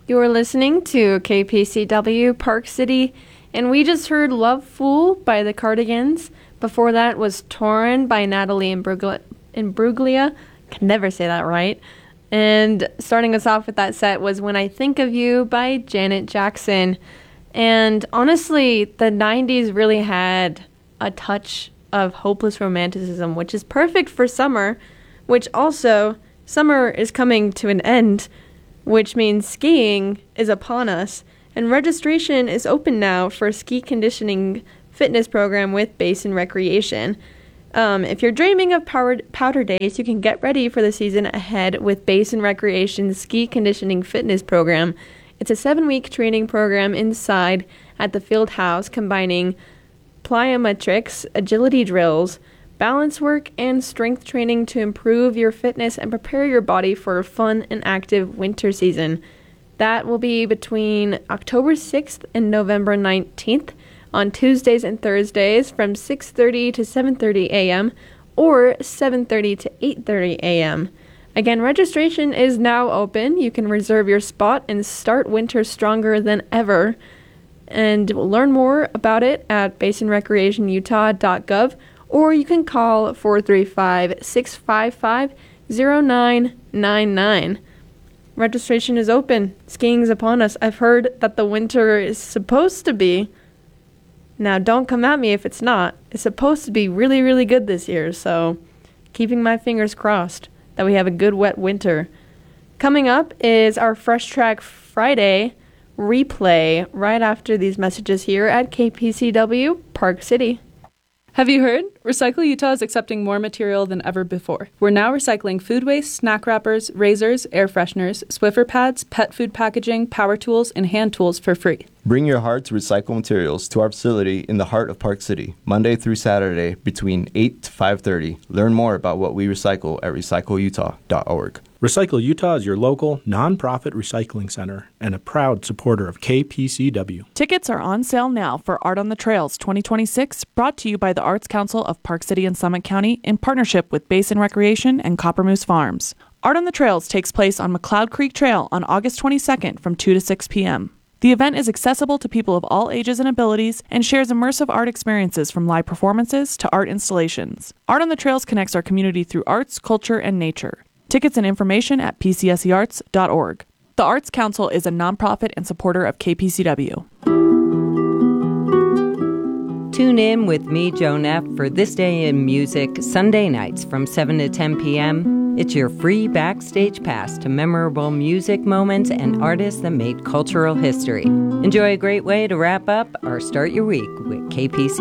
You're listening to KPCW Park City, and we just heard Love Fool by the Cardigans. Before that was Torn by Natalie Imbruglia. Can never say that right. And starting us off with that set was When I Think of You by Janet Jackson. And honestly, the 90s really had a touch of hopeless romanticism, which is perfect for summer, which also, summer is coming to an end, which means skiing is upon us. And registration is open now for a ski conditioning fitness program with Basin Recreation. If you're dreaming of powder days, you can get ready for the season ahead with Basin Recreation's ski conditioning fitness program. It's a 7-week training program inside at the field house combining plyometrics, agility drills, balance work, and strength training to improve your fitness and prepare your body for a fun and active winter season. That will be between October 6th and November 19th. On Tuesdays and Thursdays from 6:30 to 7:30 a.m. or 7:30 to 8:30 a.m. Again, registration is now open. You can reserve your spot and start winter stronger than ever. And learn more about it at basinrecreationutah.gov, or you can call 435-655-0999. Registration is open. Skiing is upon us. I've heard that the winter is supposed to be, now don't come at me if it's not, it's supposed to be really, really good this year, so keeping my fingers crossed that we have a good wet winter. Coming up is our Fresh Track Friday replay right after these messages here at KPCW Park City. Have you heard? Recycle Utah is accepting more material than ever before. We're now recycling food waste, snack wrappers, razors, air fresheners, Swiffer pads, pet food packaging, power tools, and hand tools for free. Bring your heart to recycle materials to our facility in the heart of Park City, Monday through Saturday between 8 to 5:30. Learn more about what we recycle at recycleutah.org. Recycle Utah is your local, nonprofit recycling center and a proud supporter of KPCW. Tickets are on sale now for Art on the Trails 2026, brought to you by the Arts Council of Park City and Summit County in partnership with Basin Recreation and Copper Moose Farms. Art on the Trails takes place on McLeod Creek Trail on August 22nd from 2 to 6 p.m. The event is accessible to people of all ages and abilities and shares immersive art experiences from live performances to art installations. Art on the Trails connects our community through arts, culture, and nature. Tickets and information at pcsearts.org. The Arts Council is a nonprofit and supporter of KPCW. Tune in with me, Joan F., for This Day in Music, Sunday nights from 7 to 10 p.m. It's your free backstage pass to memorable music moments and artists that made cultural history. Enjoy a great way to wrap up or start your week with KPC.